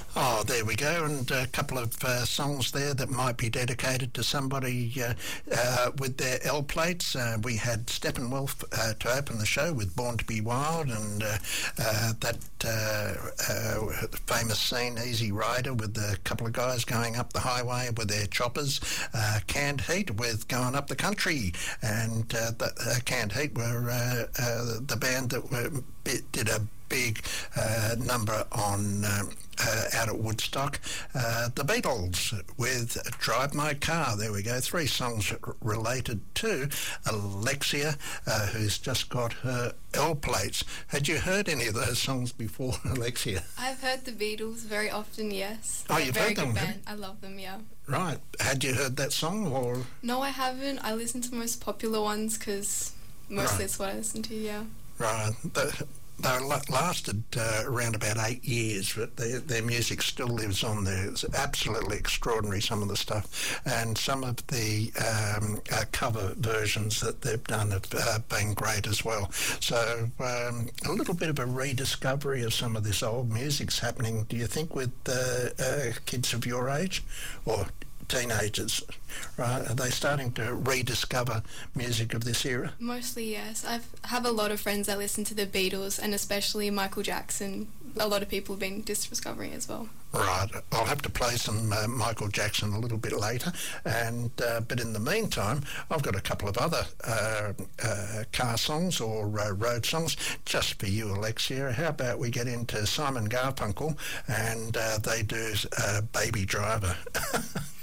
Oh, there we go, and a couple of songs there that might be dedicated to somebody with their L plates. We had Steppenwolf to open the show with Born to Be Wild, and that famous scene, Easy Rider, with a couple of guys going up the highway with their choppers. Canned Heat with Going Up the Country, and Canned Heat were the band that did a big number on out at Woodstock. The Beatles with Drive My Car. There we go. 3 songs related to Alexia, who's just got her L plates. Had you heard any of those songs before, Alexia? I've heard the Beatles very often, yes. Oh, you've heard them? Very good band. I love them, yeah. Right. Had you heard that song, or...? No, I haven't. I listen to the most popular ones because mostly it's what I listen to, yeah. Right. They lasted around about 8 years, but their music still lives on there. It's absolutely extraordinary, some of the stuff. And some of the cover versions that they've done have been great as well. So a little bit of a rediscovery of some of this old music's happening, do you think, with kids of your age? Or teenagers, right? Are they starting to rediscover music of this era? Mostly, yes. I have a lot of friends that listen to the Beatles, and especially Michael Jackson. A lot of people have been discovering as well. Right. I'll have to play some Michael Jackson a little bit later, and but in the meantime, I've got a couple of other car songs or road songs just for you, Alexia. How about we get into Simon Garfunkel, and they do Baby Driver.